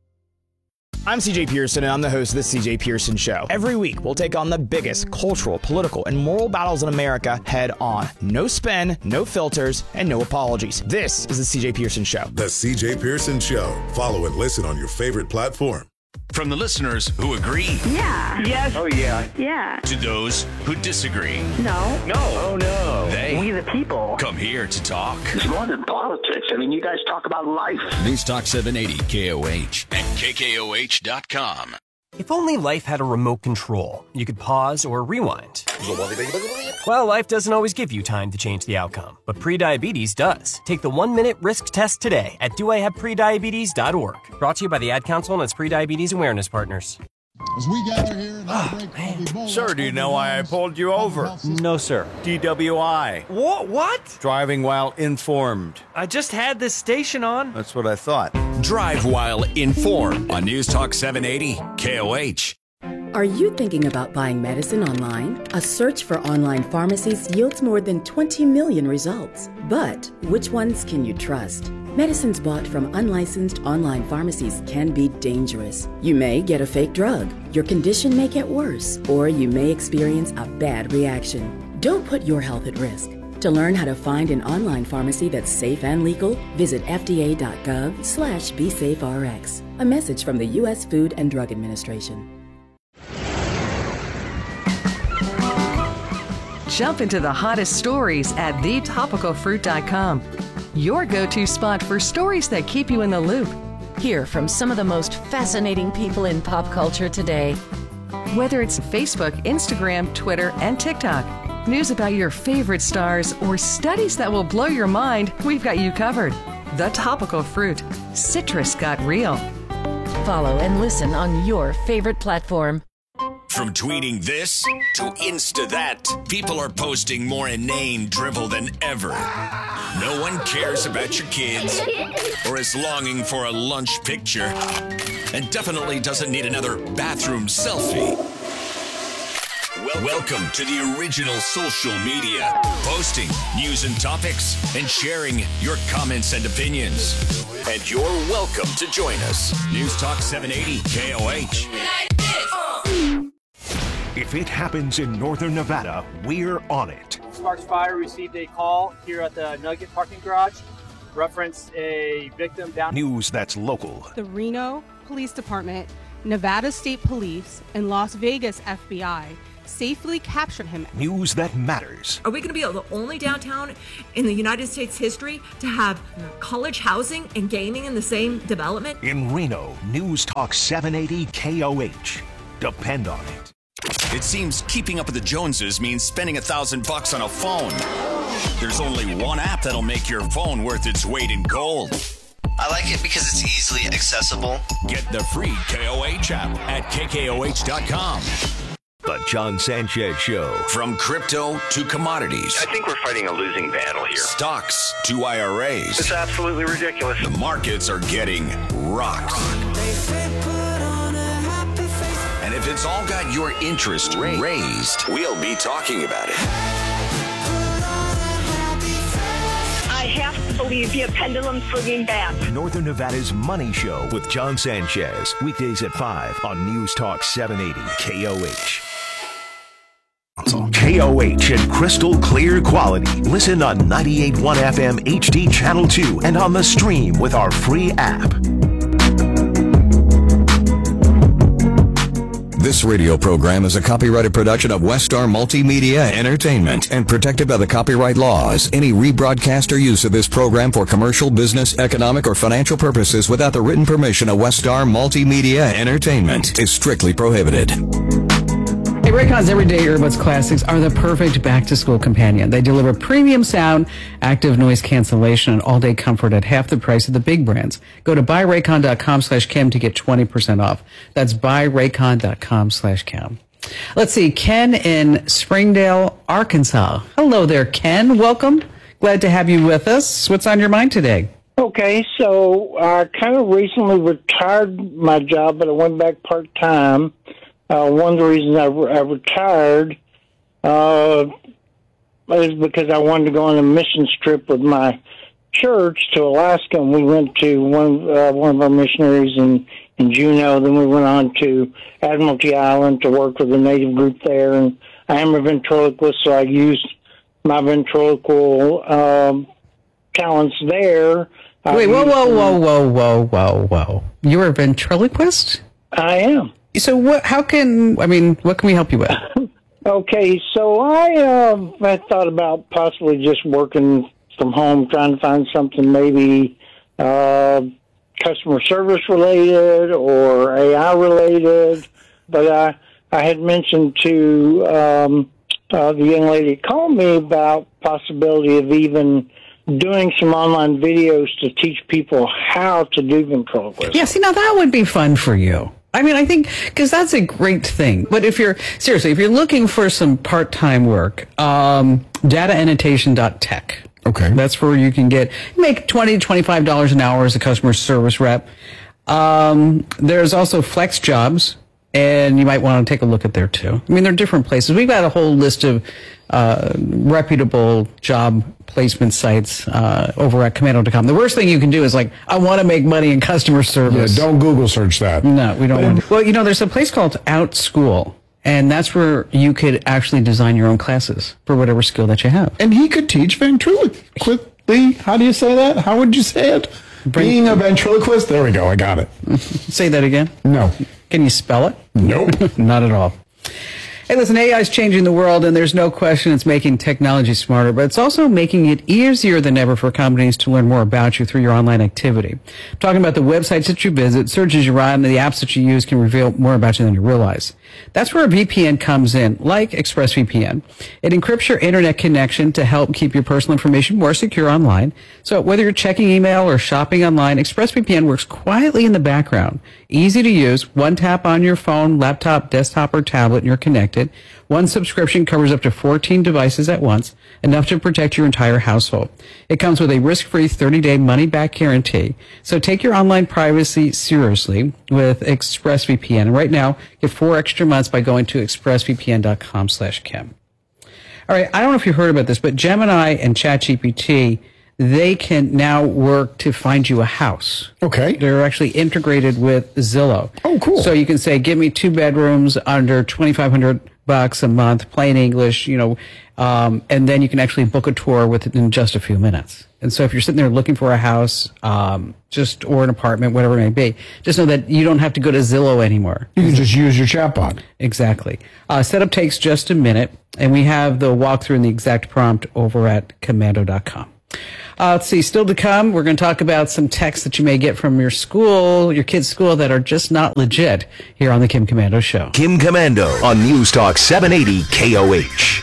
I'm C J Pearson, and I'm the host of The C J Pearson Show. Every week, we'll take on the biggest cultural, political, and moral battles in America head on. No spin, no filters, and no apologies. This is The C J Pearson Show. The C J Pearson Show. Follow and listen on your favorite platform. From the listeners who agree. Yeah. Yes. Oh, yeah. Yeah. To those who disagree. No. No. Oh, no. They. We the people. Come here to talk. It's more than politics. I mean, you guys talk about life. News Talk seven eighty K O H and K K O H dot com. If only life had a remote control, you could pause or rewind. Well, life doesn't always give you time to change the outcome, but prediabetes does. Take the one-minute risk test today at do I have prediabetes dot org. Brought to you by the Ad Council and its Prediabetes Awareness Partners. As we gather here in our break, Sir, do you know why I pulled you over? No, sir. D W I. What? What? Driving while informed. I just had this station on. That's what I thought. Drive while informed on News Talk seven eighty K O H. Are you thinking about buying medicine online? A search for online pharmacies yields more than twenty million results. But which ones can you trust? Medicines bought from unlicensed online pharmacies can be dangerous. You may get a fake drug, your condition may get worse, or you may experience a bad reaction. Don't put your health at risk. To learn how to find an online pharmacy that's safe and legal, visit F D A dot gov slash be safe R X. A message from the U S Food and Drug Administration. Jump into the hottest stories at the topical fruit dot com. Your go-to spot for stories that keep you in the loop. Hear from some of the most fascinating people in pop culture today. Whether it's Facebook, Instagram, Twitter, and TikTok, news about your favorite stars, or studies that will blow your mind, we've got you covered. The Topical Fruit. Citrus got real. Follow and listen on your favorite platform. From tweeting this to Insta that, people are posting more inane drivel than ever. No one cares about your kids or is longing for a lunch picture and definitely doesn't need another bathroom selfie. Well, welcome to the original social media, posting news and topics and sharing your comments and opinions. And you're welcome to join us. News Talk seven eighty K O H. If it happens in northern Nevada, we're on it. Sparks Fire received a call here at the Nugget parking garage. reference a victim down. News that's local. The Reno Police Department, Nevada State Police, and Las Vegas F B I safely captured him. News that matters. Are we going to be the only downtown in the United States history to have college housing and gaming in the same development? In Reno, News Talk seven eighty K O H. Depend on it. It seems keeping up with the Joneses means spending a thousand bucks on a phone. There's only one app that'll make your phone worth its weight in gold. I like it because it's easily accessible. Get the free K O H app at K K O H dot com. The John Sanchez Show. From crypto to commodities. I think we're fighting a losing battle here. Stocks to I R As. It's absolutely ridiculous. The markets are getting rocked. And if it's all got your interest raised, we'll be talking about it. I have to believe your pendulum swinging back. Northern Nevada's Money Show with John Sanchez. Weekdays at five on News Talk seven eighty K O H. K O H and crystal clear quality. Listen on ninety-eight point one F M H D Channel two and on the stream with our free app. This radio program is a copyrighted production of Westar Multimedia Entertainment and protected by the copyright laws. Any rebroadcast or use of this program for commercial, business, economic, or financial purposes without the written permission of Westar Multimedia Entertainment is strictly prohibited. Hey, Raycon's Everyday Earbuds Classics are the perfect back-to-school companion. They deliver premium sound, active noise cancellation, and all-day comfort at half the price of the big brands. Go to buy raycon dot com slash Kim to get twenty percent off. That's buy raycon dot com slash Kim. Let's see, Ken in Springdale, Arkansas. Hello there, Ken. Welcome. Glad to have you with us. What's on your mind today? Okay, so I kind of recently retired my job, but I went back part-time. Uh, one of the reasons I, I retired uh, is because I wanted to go on a mission trip with my church to Alaska, and we went to one uh, one of our missionaries in, in Juneau. Then we went on to Admiralty Island to work with a native group there. And I am a ventriloquist, so I used my ventriloquial um, talents there. Wait, whoa, whoa, whoa, whoa, whoa, whoa, whoa. You're a ventriloquist? I am. So what, how can, I mean, what can we help you with? Okay, so I, um, I thought about possibly just working from home, trying to find something maybe uh, customer service related or A I related. But I, I had mentioned to um, uh, the young lady that called me about possibility of even doing some online videos to teach people how to do ventriloquism. Yeah, see, now that would be fun for you. I mean, I think, because that's a great thing. But if you're, seriously, if you're looking for some part-time work, um, data annotation dot tech. Okay. That's where you can get, make twenty dollars, twenty-five dollars an hour as a customer service rep. Um, there's also Flex Jobs, and you might want to take a look at there too. I mean, there are different places. We've got a whole list of uh, reputable job placement sites uh, over at commando dot com. The worst thing you can do is like, I want to make money in customer service. Yeah, don't Google search that. No, we don't want to. Well, you know, there's a place called OutSchool, and that's where you could actually design your own classes for whatever skill that you have. And he could teach ventriloquistly. How do you say that? How would you say it? Bring, Being a ventriloquist? There we go. I got it. Say that again? No. Can you spell it? Nope. Not at all. Hey, listen, A I is changing the world, and there's no question it's making technology smarter, but it's also making it easier than ever for companies to learn more about you through your online activity. I'm talking about the websites that you visit, searches you run, and the apps that you use can reveal more about you than you realize. That's where a V P N comes in, like ExpressVPN. It encrypts your internet connection to help keep your personal information more secure online. So whether you're checking email or shopping online, ExpressVPN works quietly in the background. Easy to use, one tap on your phone, laptop, desktop, or tablet, and you're connected. One subscription covers up to fourteen devices at once, enough to protect your entire household. It comes with a risk-free thirty-day money-back guarantee. So take your online privacy seriously with ExpressVPN. Right now, get four extra months by going to expressvpn dot com slash Kim. All right, I don't know if you heard about this, but Gemini and ChatGPT, they can now work to find you a house. Okay. They're actually integrated with Zillow. Oh, cool. So you can say, give me two bedrooms under twenty-five hundred bucks a month, plain English, you know, um, and then you can actually book a tour within just a few minutes. And so if you're sitting there looking for a house, um, just, or an apartment, whatever it may be, just know that you don't have to go to Zillow anymore. You can just use your chatbot. Exactly. Uh, setup takes just a minute, and we have the walkthrough and the exact prompt over at komando dot com. Uh, let's see, still to come, we're going to talk about some texts that you may get from your school, your kid's school, that are just not legit here on the Kim Komando Show. Kim Komando on News Talk seven eighty K O H.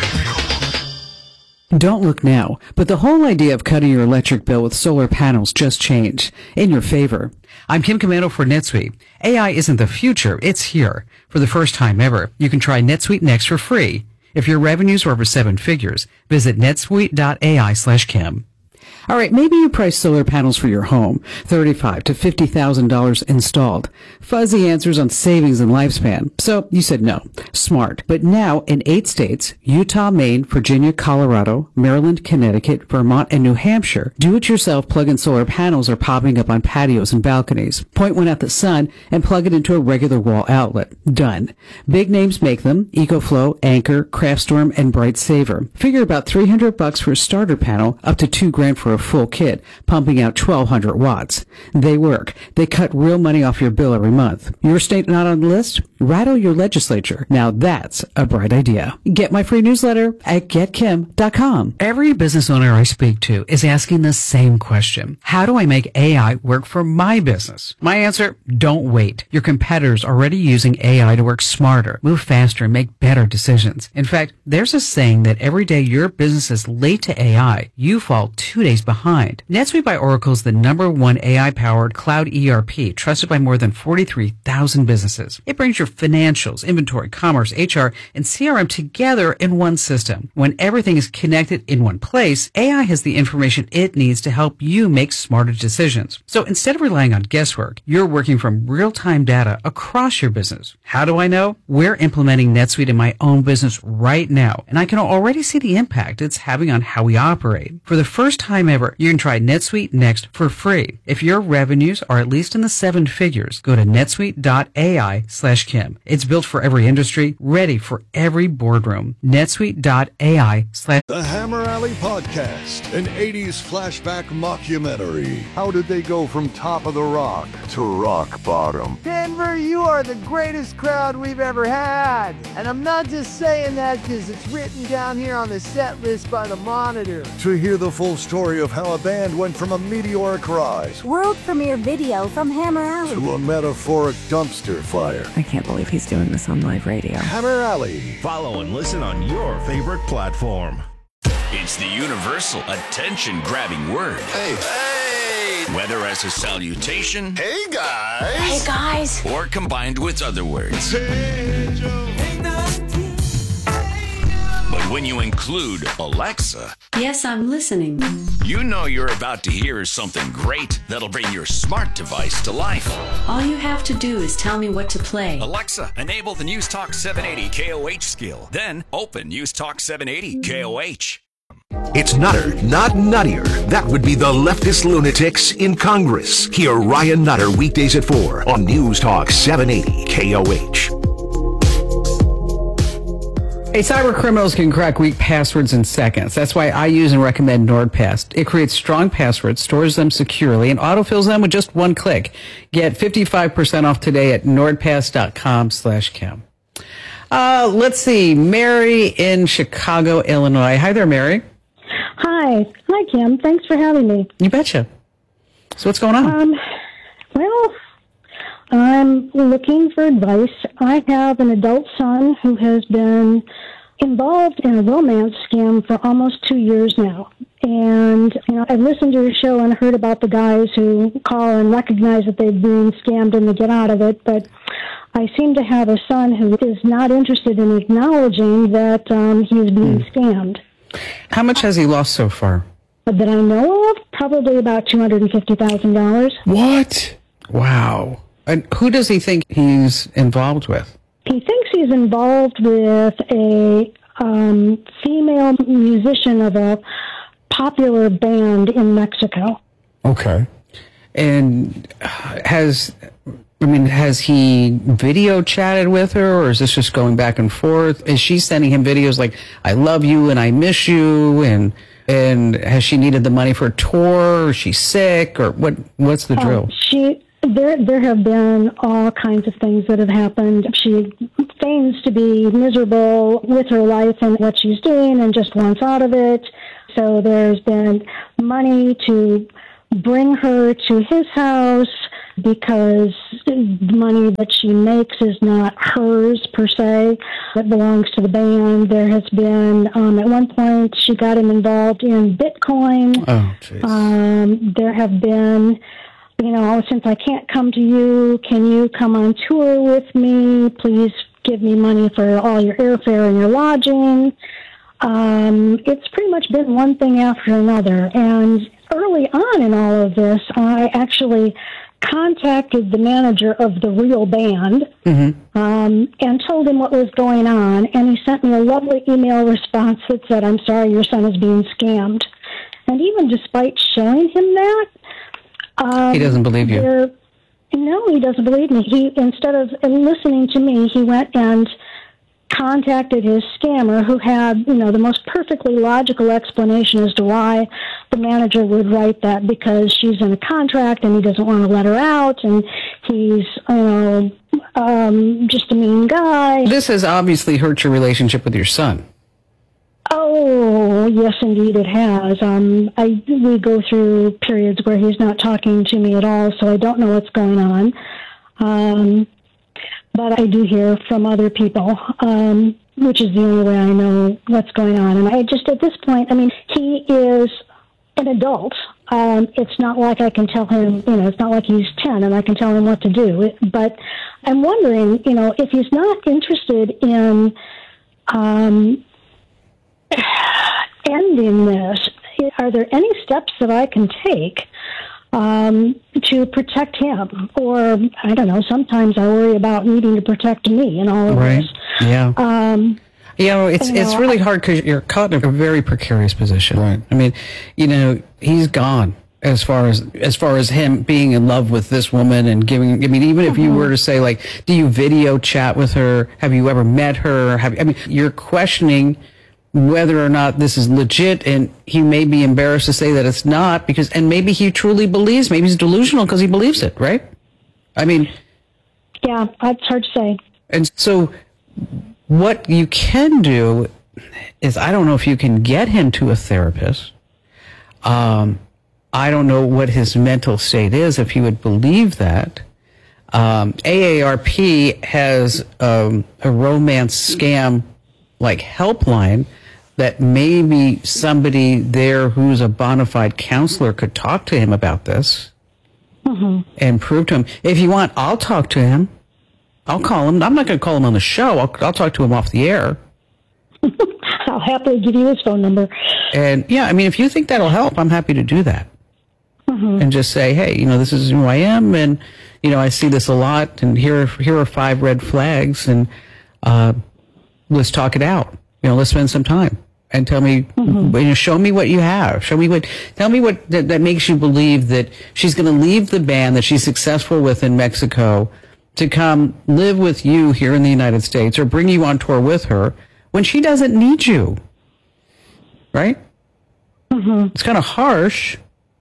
Don't look now, but the whole idea of cutting your electric bill with solar panels just changed in your favor. I'm Kim Komando for NetSuite. A I isn't the future, it's here. For the first time ever, you can try NetSuite Next for free. If your revenues are over seven figures, visit netsuite.ai slash Kim. All right, maybe you price solar panels for your home, thirty-five thousand to fifty thousand dollars installed. Fuzzy answers on savings and lifespan. So you said no. Smart. But now in eight states, Utah, Maine, Virginia, Colorado, Maryland, Connecticut, Vermont, and New Hampshire, do-it-yourself plug-in solar panels are popping up on patios and balconies. Point one at the sun and plug it into a regular wall outlet. Done. Big names make them: EcoFlow, Anchor, Craftstorm, and Bright Saver. Figure about three hundred bucks for a starter panel, up to two grand for a full kit, pumping out twelve hundred watts. They work. They cut real money off your bill every month. Your state not on the list? Rattle your legislature. Now that's a bright idea. Get my free newsletter at get kim dot com. Every business owner I speak to is asking the same question. How do I make A I work for my business? My answer: don't wait. Your competitors are already using A I to work smarter, move faster, and make better decisions. In fact, there's a saying that every day your business is late to A I, you fall two days behind. NetSuite by Oracle is the number one A I-powered cloud E R P, trusted by more than forty-three thousand businesses. It brings your financials, inventory, commerce, H R, and C R M together in one system. When everything is connected in one place, A I has the information it needs to help you make smarter decisions. So instead of relying on guesswork, you're working from real-time data across your business. How do I know? We're implementing NetSuite in my own business right now, and I can already see the impact it's having on how we operate. For the first time ever, you can try NetSuite Next for free. If your revenues are at least in the seven figures, go to netsuite.ai slash Kim. It's built for every industry, ready for every boardroom. netsuite.ai slash The Hammer Alley Podcast, an eighties flashback mockumentary. How did they go from top of the rock to rock bottom? Denver, you are the greatest crowd we've ever had. And I'm not just saying that because it's written down here on the set list by the Monitor. To hear the full story of how a band went from a meteoric rise world premiere video from Hammer Alley to a metaphoric dumpster fire. I can't believe he's doing this on live radio. Hammer Alley. Follow and listen on your favorite platform. It's the universal attention-grabbing word. Hey. Hey! Whether as a salutation. Hey, guys. Hey, guys. Or combined with other words. Hey, Joe. But when you include Alexa, yes, I'm listening, you know you're about to hear something great that'll bring your smart device to life. All you have to do is tell me what to play. Alexa, enable the News Talk seven eighty K O H skill. Then open News Talk seven eighty K O H. It's Nutter, not nuttier. That would be the leftist lunatics in Congress. Hear Ryan Nutter weekdays at four on News Talk seven eighty K O H. Hey, cyber criminals can crack weak passwords in seconds. That's why I use and recommend NordPass. It creates strong passwords, stores them securely, and autofills them with just one click. Get fifty-five percent off today at nordpass.com slash Kim. Uh, let's see. Mary in Chicago, Illinois. Hi there, Mary. Hi. Hi, Kim. Thanks for having me. You betcha. So what's going on? Um, well, I'm looking for advice. I have an adult son who has been involved in a romance scam for almost two years now. And, you know, I've listened to your show and heard about the guys who call and recognize that they've been scammed and they get out of it. But I seem to have a son who is not interested in acknowledging that um, he's being mm. scammed. How much has he lost so far? That I know of, probably about two hundred fifty thousand dollars. What? Wow. And who does he think he's involved with? He thinks he's involved with a um, female musician of a popular band in Mexico. Okay. And has I mean, has he video chatted with her, or is this just going back and forth? Is she sending him videos like, I love you and I miss you, and and has she needed the money for a tour, or is she sick, or what? what's the drill? Oh, she there there have been all kinds of things that have happened. She feigns to be miserable with her life and what she's doing and just wants out of it. So there's been money to bring her to his house because the money that she makes is not hers per se. It belongs to the band. There has been, um, at one point, she got him involved in Bitcoin. Oh, jeez. Um, there have been, you know, since I can't come to you, can you come on tour with me? Please give me money for all your airfare and your lodging. Um, it's pretty much been one thing after another. And early on in all of this, I actually contacted the manager of the real band mm-hmm. um, and told him what was going on. And he sent me a lovely email response that said, I'm sorry, your son is being scammed. And even despite showing him that, um, he doesn't believe you. there- No, he doesn't believe me. He, instead of listening to me, he went and contacted his scammer, who had, you know, the most perfectly logical explanation as to why the manager would write that, because she's in a contract and he doesn't want to let her out, and he's, you know, um, just a mean guy. This has obviously hurt your relationship with your son. Oh, yes, indeed it has. Um, I we go through periods where he's not talking to me at all, so I don't know what's going on. Um, but I do hear from other people, um, which is the only way I know what's going on. And I just, at this point, I mean, he is an adult. Um, it's not like I can tell him, you know, it's not like he's ten and I can tell him what to do. It, but I'm wondering, you know, if he's not interested in um, ending this, are there any steps that I can take um, to protect him? Or, I don't know, sometimes I worry about needing to protect me and all of Right. this. Yeah. Um, You know, it's you know, it's really I- hard because you're caught in a very precarious position. Right. I mean, you know, he's gone as far as as far as him being in love with this woman and giving. I mean, even if you were to say, like, do you video chat with her? Have you ever met her? Have I mean, you're questioning whether or not this is legit, and he may be embarrassed to say that it's not, because, and maybe he truly believes. Maybe he's delusional because he believes it. Right. I mean, yeah, it's hard to say. and so. What you can do is, I don't know if you can get him to a therapist. Um, I don't know what his mental state is, if he would believe that. Um, A A R P has um, a romance scam like helpline that maybe somebody there who's a bona fide counselor could talk to him about this Mm-hmm. and prove to him. If you want, I'll talk to him. I'll call him. I'm not going to call him on the show. I'll, I'll talk to him off the air. I'll happily give you his phone number. And yeah, I mean, if you think that'll help, I'm happy to do that. Mm-hmm. And just say, hey, you know, this is who I am, and you know, I see this a lot, and here, here are five red flags, and uh, let's talk it out. You know, let's spend some time and tell me, Mm-hmm. you know, show me what you have. Show me what, tell me what that, that makes you believe that she's going to leave the band that she's successful with in Mexico to come live with you here in the United States, or bring you on tour with her when she doesn't need you. Right? Mm-hmm. It's kind of harsh.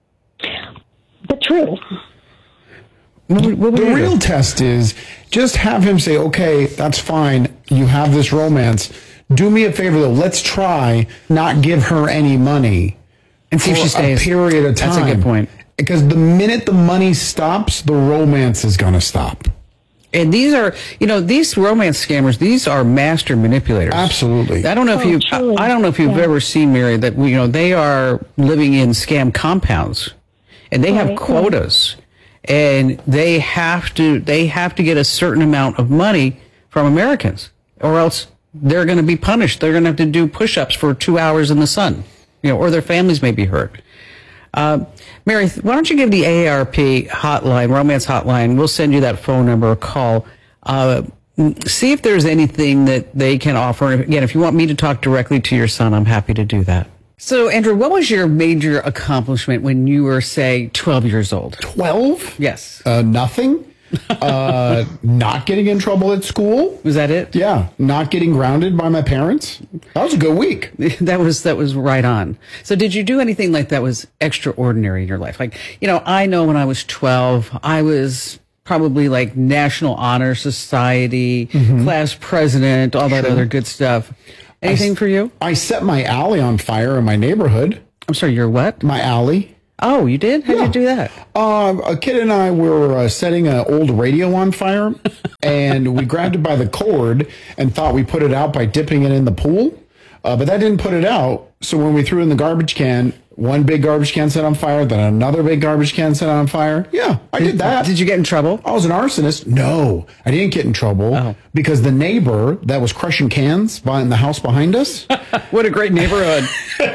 But true. What would, what would The you real do? test is just have him say, okay, that's fine. You have this romance. Do me a favor, though. Let's try not give her any money. And see if for she stays. a period of time. That's a good point. Because the minute the money stops, the romance is going to stop. And these are, you know, these romance scammers, these are master manipulators. Absolutely. I don't know if Oh, you, truly. I don't know if you've Yeah. ever seen, Mary, that, you know, they are living in scam compounds, and they have Right, quotas, and they have to, they have to get a certain amount of money from Americans, or else they're going to be punished. They're going to have to do push-ups for two hours in the sun, you know, or their families may be hurt. Uh, Mary, why don't you give the A A R P hotline, romance hotline? We'll send you that phone number or call. Uh, see if there's anything that they can offer. And again, if you want me to talk directly to your son, I'm happy to do that. So, Andrew, what was your major accomplishment when you were, say, twelve years old? twelve? Yes. Uh, nothing. uh, not getting in trouble at school. Was that it? Yeah, not getting grounded by my parents. That was a good week. That was that was right on. So did you do anything like that was extraordinary in your life? Like, you know, I know when I was twelve, I was probably like National Honor Society, mm-hmm. class president, all that sure. other good stuff. Anything I, for you? I set my alley on fire in my neighborhood. I'm sorry, your what? My alley. Oh, you did? How did yeah. you do that? Uh, a kid and I were uh, setting an old radio on fire, and we grabbed it by the cord and thought we put it out by dipping it in the pool. Uh, but that didn't put it out. So when we threw it in the garbage can, one big garbage can set on fire, then another big garbage can set on fire. Yeah, I did, did that. Did you get in trouble? I was an arsonist. No, I didn't get in trouble oh. because the neighbor that was crushing cans behind the house behind us. What a great neighborhood.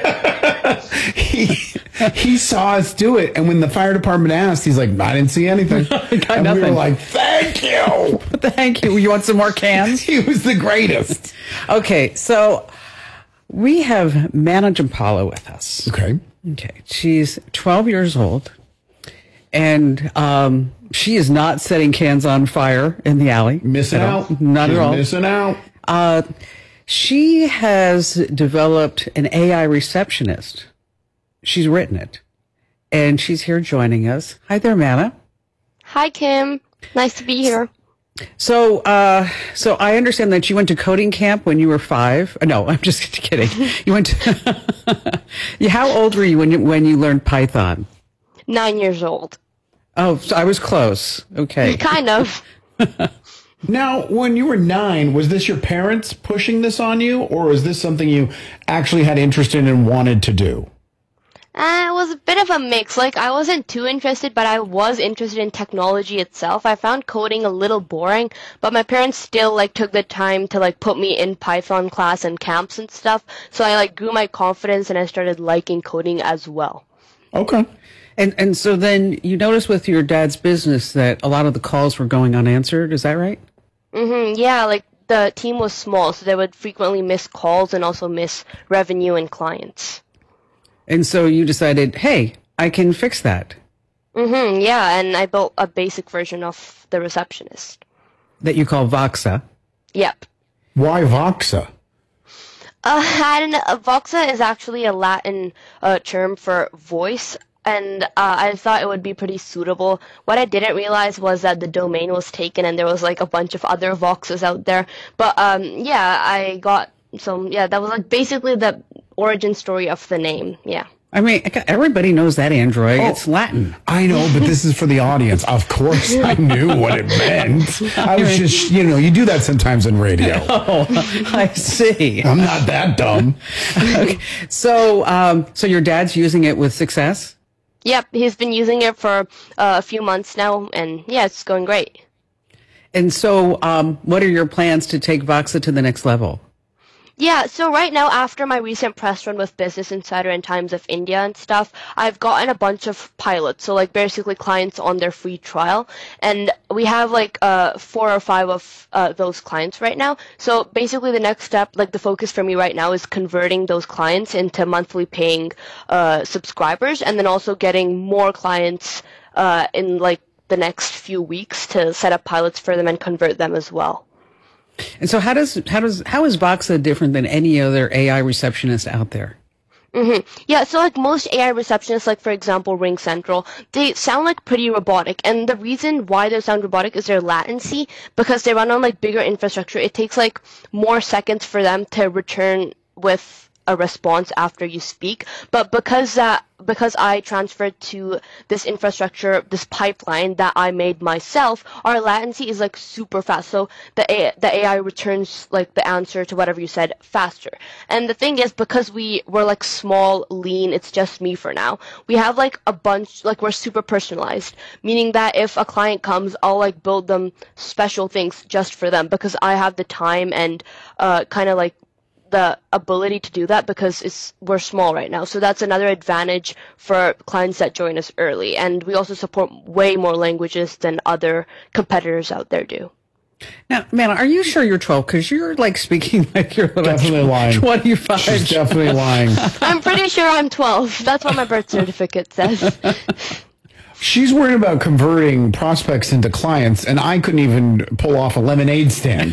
he he saw us do it, and when the fire department asked, he's like, I didn't see anything. And nothing. We were like, thank you. Thank you. You want some more cans? He was the greatest. Okay, so we have Mana Jampala with us. Okay. Okay. She's twelve years old, and um, she is not setting cans on fire in the alley. Missing out. Not She's at all. Missing out. Uh, she has developed an A I receptionist. She's written it, and she's here joining us. Hi there, Mana. Hi, Kim. Nice to be here. So, uh, so I understand that you went to coding camp when you were five. Uh, No, I'm just kidding. You went to, how old were you when you, when you learned Python? Nine years old. Oh, so I was close. Okay. Kind of. Now, when you were nine, was this your parents pushing this on you, or is this something you actually had interest in and wanted to do? Uh, it was a bit of a mix. Like, I wasn't too interested, but I was interested in technology itself. I found coding a little boring, but my parents still, like, took the time to, like, put me in Python class and camps and stuff. So I, like, grew my confidence and I started liking coding as well. Okay. And and so then you noticed with your dad's business that a lot of the calls were going unanswered. Is that right? Mm-hmm. Yeah, like, the team was small, so they would frequently miss calls and also miss revenue and clients. And so you decided, hey, I can fix that. Mm-hmm, yeah, and I built a basic version of the receptionist. That you call Voxa? Yep. Why Voxa? Uh, I don't know. Voxa is actually a Latin uh, term for voice, and uh, I thought it would be pretty suitable. What I didn't realize was that the domain was taken and there was like a bunch of other Voxas out there. But um, yeah, I got some, yeah, that was like basically the origin story of the name, yeah. I mean, everybody knows that Android. Oh, it's Latin. I know, but this is for the audience. Of course I knew what it meant. I was just, you know, you do that sometimes in radio. Oh, I see. I'm not that dumb. Okay. So, um, so your dad's using it with success? Yep, he's been using it for uh, a few months now, and yeah, it's going great. And so, um, what are your plans to take Voxa to the next level? Yeah, so right now, after my recent press run with Business Insider and Times of India and stuff, I've gotten a bunch of pilots, so like basically clients on their free trial, and we have like uh, four or five of uh, those clients right now. So basically the next step, like the focus for me right now is converting those clients into monthly paying uh, subscribers, and then also getting more clients uh, in like the next few weeks to set up pilots for them and convert them as well. And so how does how does how is Voxa different than any other A I receptionist out there? Mm-hmm. Yeah, so like most A I receptionists, like for example RingCentral, they sound like pretty robotic. And the reason why they sound robotic is their latency, because they run on like bigger infrastructure. It takes like more seconds for them to return with a response after you speak. But because uh, because I transferred to this infrastructure, this pipeline that I made myself, our latency is like super fast. So the A- the A I returns like the answer to whatever you said faster. And the thing is, because we were like small, lean, it's just me for now. We have like a bunch, like we're super personalized, meaning that if a client comes, I'll like build them special things just for them because I have the time and uh, kind of like the ability to do that because it's we're small right now. So that's another advantage for clients that join us early. And we also support way more languages than other competitors out there do. Now, man, are you sure you're twelve? Because you're like speaking like you're definitely like lying. twenty-five. She's definitely lying. I'm pretty sure I'm twelve. That's what my birth certificate says. She's worried about converting prospects into clients, and I couldn't even pull off a lemonade stand.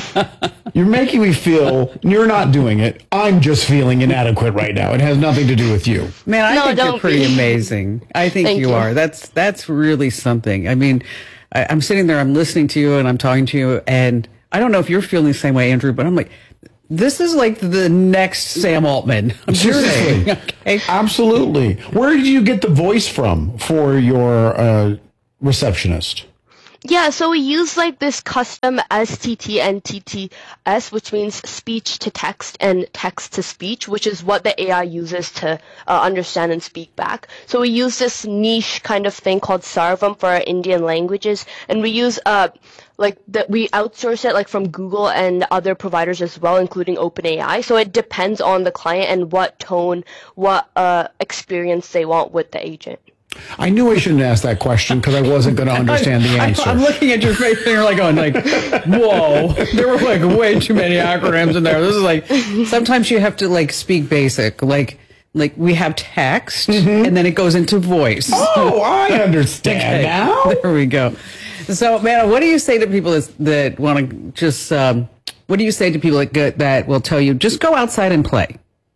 You're making me feel you're not doing it. I'm just feeling inadequate right now. It has nothing to do with you. Man, I No, think you're don't pretty be. amazing. I think Thank you, you. are. That's that's really something. I mean, I, I'm sitting there, I'm listening to you, and I'm talking to you, and I don't know if you're feeling the same way, Andrew, but I'm like, this is like the next Sam Altman. I'm just saying. Seriously. Okay. Absolutely. Where did you get the voice from for your uh, receptionist? Yeah, so we use like this custom S T T and T T S, which means speech to text and text to speech, which is what the A I uses to uh, understand and speak back. So we use this niche kind of thing called Sarvam for our Indian languages, and we use uh like that we outsource it like from Google and other providers as well, including OpenAI. So it depends on the client and what tone, what uh experience they want with the agent. I knew I shouldn't ask that question because I wasn't going to understand the answer. I, I'm looking at your face and you're like going like, whoa, there were like way too many acronyms in there. This is like, sometimes you have to like speak basic, like, like we have text mm-hmm. and then it goes into voice. Oh, I understand okay, now. There we go. So, man, what do you say to people that, that want to just, um, what do you say to people that, go, that will tell you, just go outside and play?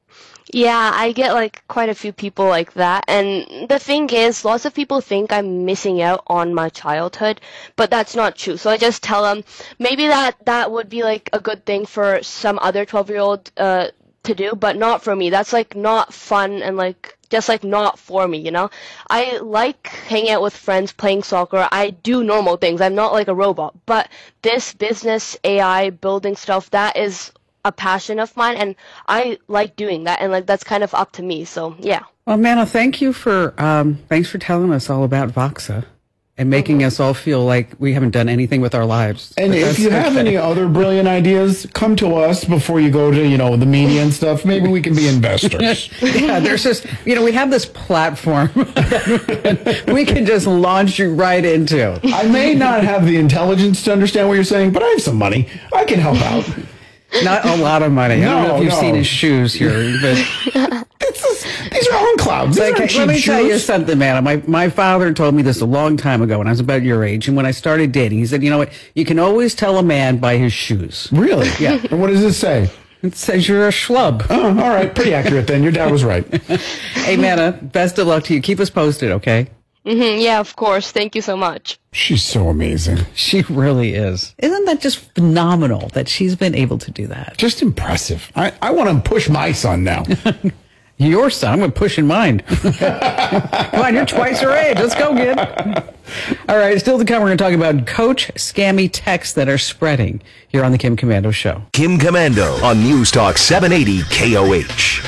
Yeah, I get like quite a few people like that. And the thing is, lots of people think I'm missing out on my childhood, but that's not true. So I just tell them maybe that that would be like a good thing for some other twelve-year-old uh, to do, but not for me. That's like not fun and like just like not for me, you know? I like hanging out with friends, playing soccer. I do normal things. I'm not like a robot. But this business, A I, building stuff, that is a passion of mine, and I like doing that, and like that's kind of up to me. So yeah. Well, Manna, thank you for um, thanks for telling us all about Voxa and making mm-hmm. us all feel like we haven't done anything with our lives. And if you okay. have any other brilliant ideas, come to us before you go to, you know, the media and stuff. Maybe we can be investors. Yeah, there's just, you know, we have this platform we can just launch you right into. I may not have the intelligence to understand what you're saying, but I have some money. I can help out. Not a lot of money. No, I don't know if you've no. seen his shoes here, but is, these are on clouds. Like, let me shoes. tell you something, man. My my father told me this a long time ago when I was about your age, and when I started dating, he said, "You know what? You can always tell a man by his shoes." Really? Yeah. And what does this say? It says you're a schlub. Oh, all right. Pretty accurate then. Your dad was right. Hey, Manna, best of luck to you. Keep us posted, okay? Mm-hmm, yeah, of course. Thank you so much. She's so amazing. She really is. Isn't that just phenomenal that she's been able to do that? Just impressive. I, I want to push my son now. Your son? I'm going to push in mine. Come on, you're twice her age. Let's go, kid. All right, still to come, we're going to talk about coach scammy texts that are spreading here on the Kim Komando Show. Kim Komando on News Talk seven eighty K O H.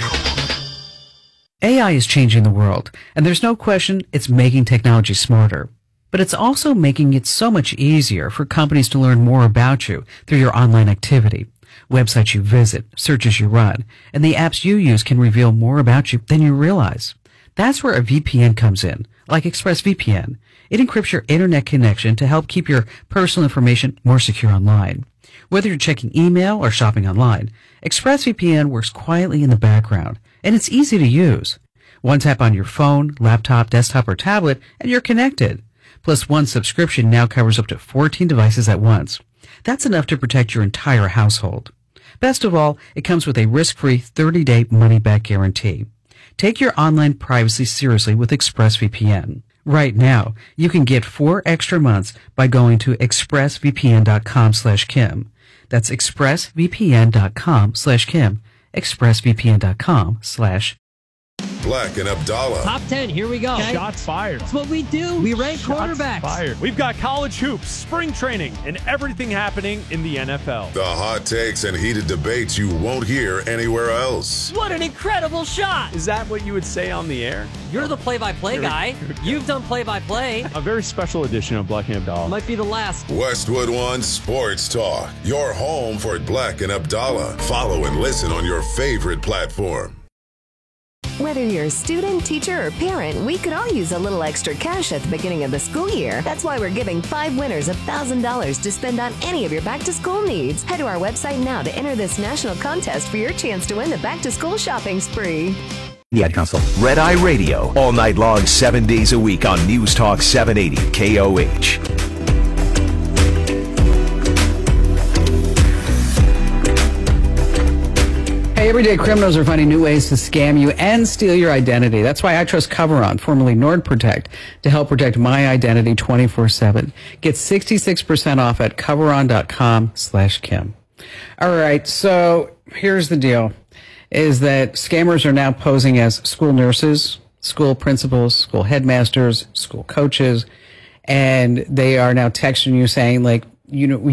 A I is changing the world, and there's no question it's making technology smarter. But it's also making it so much easier for companies to learn more about you through your online activity. Websites you visit, searches you run, and the apps you use can reveal more about you than you realize. That's where a V P N comes in, like ExpressVPN. It encrypts your internet connection to help keep your personal information more secure online. Whether you're checking email or shopping online, ExpressVPN works quietly in the background, and it's easy to use. One tap on your phone, laptop, desktop, or tablet, and you're connected. Plus, one subscription now covers up to fourteen devices at once. That's enough to protect your entire household. Best of all, it comes with a risk-free thirty-day money-back guarantee. Take your online privacy seriously with ExpressVPN. Right now, you can get four extra months by going to expressvpn.com slash Kim. That's expressvpn.com slash Kim. expressvpn.com slash Black and Abdallah. Top ten, here we go. Okay. Shots fired. That's what we do. We rank Shots quarterbacks. Fired. We've got college hoops, spring training, and everything happening in the N F L. The hot takes and heated debates you won't hear anywhere else. What an incredible shot. Is that what you would say on the air? You're the play-by-play guy. You've done play-by-play. A very special edition of Black and Abdallah. Might be the last. Westwood One Sports Talk. Your home for Black and Abdallah. Follow and listen on your favorite platform. Whether you're a student, teacher, or parent, we could all use a little extra cash at the beginning of the school year. That's why we're giving five winners one thousand dollars to spend on any of your back-to-school needs. Head to our website now to enter this national contest for your chance to win the back-to-school shopping spree. The Ad Council. Red Eye Radio, all night long, seven days a week on News Talk seven eighty K O H. Hey, everyday criminals are finding new ways to scam you and steal your identity. That's why I trust Coveron, formerly NordProtect, to help protect my identity twenty-four seven. Get sixty-six percent off at coveron.com slash Kim. All right, so here's the deal, is that scammers are now posing as school nurses, school principals, school headmasters, school coaches, and they are now texting you saying, like, you know,